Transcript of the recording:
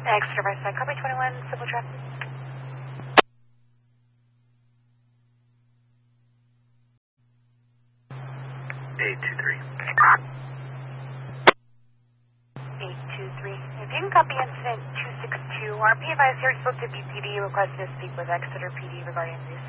Exeter by side, copy 21, civil traffic. 823. 823. If you can copy incident 262, RP advised here spoke to BPD, requested to speak with Exeter PD regarding this